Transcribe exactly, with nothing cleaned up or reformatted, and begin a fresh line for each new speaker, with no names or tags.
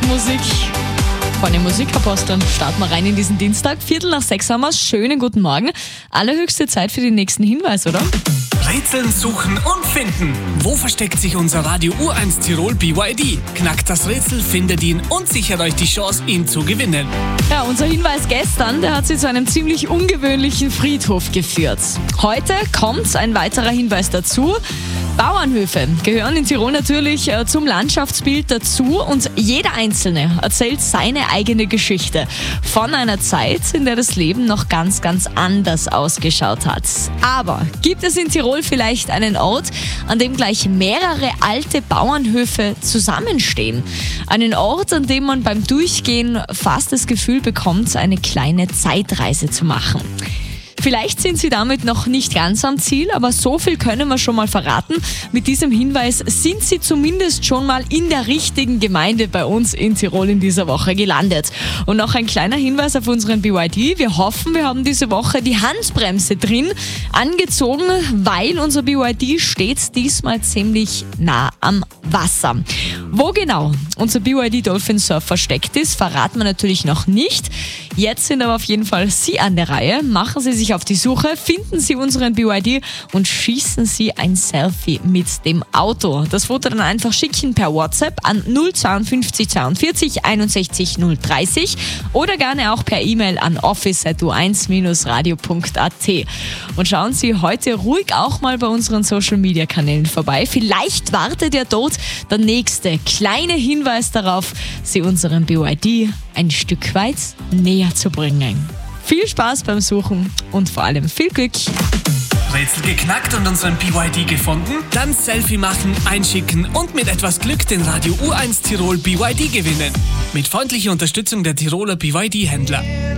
Musik von den Musikaposteln. Starten wir rein in diesen Dienstag. Viertel nach sechs haben wir. Schönen guten Morgen. Allerhöchste Zeit für den nächsten Hinweis, oder?
Rätseln, suchen und finden. Wo versteckt sich unser Radio U eins Tirol B Y D? Knackt das Rätsel, findet ihn und sichert euch die Chance, ihn zu gewinnen.
Ja, unser Hinweis gestern, der hat sie zu einem ziemlich ungewöhnlichen Friedhof geführt. Heute kommt ein weiterer Hinweis dazu. Bauernhöfe gehören in Tirol natürlich äh, zum Landschaftsbild dazu und jeder Einzelne erzählt seine eigene Geschichte von einer Zeit, in der das Leben noch ganz, ganz anders ausgeschaut hat. Aber gibt es in Tirol vielleicht einen Ort, an dem gleich mehrere alte Bauernhöfe zusammenstehen? Einen Ort, an dem man beim Durchgehen fast das Gefühl bekommt, eine kleine Zeitreise zu machen. Vielleicht sind Sie damit noch nicht ganz am Ziel, aber so viel können wir schon mal verraten. Mit diesem Hinweis sind Sie zumindest schon mal in der richtigen Gemeinde bei uns in Tirol in dieser Woche gelandet. Und noch ein kleiner Hinweis auf unseren B Y D. Wir hoffen, wir haben diese Woche die Handbremse drin angezogen, weil unser B Y D steht diesmal ziemlich nah am Wasser. Wo genau unser B Y D Dolphin Surf versteckt ist, verraten wir natürlich noch nicht. Jetzt sind aber auf jeden Fall Sie an der Reihe. Machen Sie sich auf die Suche, finden Sie unseren B Y D und schießen Sie ein Selfie mit dem Auto. Das Foto dann einfach schicken per WhatsApp an null fünf zwei zweiundvierzig einundsechzig null dreißig oder gerne auch per E-Mail an office at u eins radio punkt a t. Und schauen Sie heute ruhig auch mal bei unseren Social-Media-Kanälen vorbei. Vielleicht wartet ja dort der nächste kleine Hinweis darauf, Sie unserem B Y D ein Stück weit näher zu bringen. Viel Spaß beim Suchen und vor allem viel Glück.
Rätsel geknackt und unseren B Y D gefunden? Dann Selfie machen, einschicken und mit etwas Glück den Radio U eins Tirol B Y D gewinnen. Mit freundlicher Unterstützung der Tiroler B Y D-Händler.